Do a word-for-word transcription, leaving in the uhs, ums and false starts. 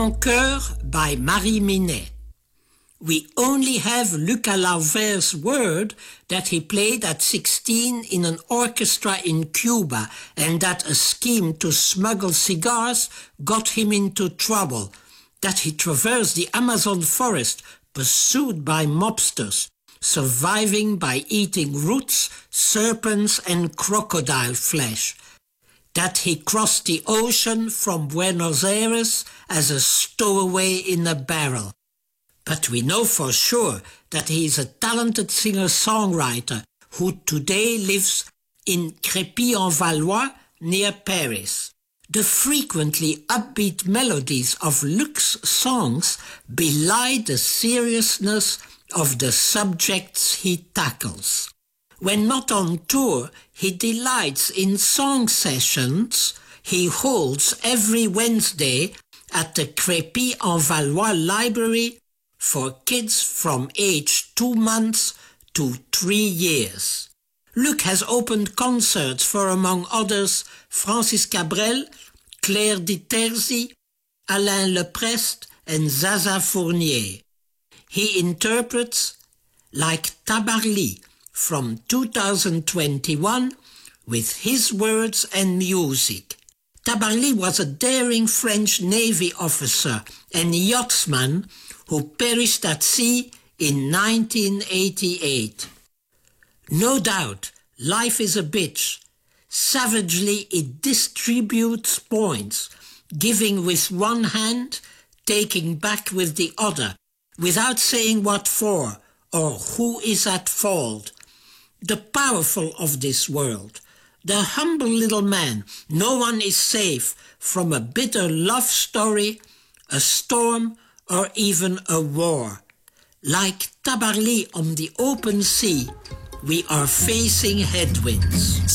En Chœur by Marie Minet. We only have Luca Lauver's word that he played at sixteen in an orchestra in Cuba and that a scheme to smuggle cigars got him into trouble, that he traversed the Amazon forest pursued by mobsters, surviving by eating roots, serpents and crocodile flesh, that he crossed the ocean from Buenos Aires as a stowaway in a barrel. But we know for sure that he is a talented singer-songwriter who today lives in Crépy-en-Valois near Paris. The frequently upbeat melodies of Luc's songs belie the seriousness of the subjects he tackles. When not on tour, he delights in song sessions he holds every Wednesday at the Crépy-en-Valois Library for kids from age two months to three years. Luc has opened concerts for, among others, Francis Cabrel, Claire Diterzi, Alain Leprest and Zaza Fournier. He interprets Like Tabarly from two thousand twenty-one with his words and music. Tabarly was a daring French Navy officer and yachtsman who perished at sea in nineteen eighty-eight. No doubt, life is a bitch. Savagely it distributes points, giving with one hand, taking back with the other, without saying what for or who is at fault. The powerful of this world, the humble little man, no one is safe from a bitter love story, a storm, or even a war. Like Tabarly on the open sea, we are facing headwinds.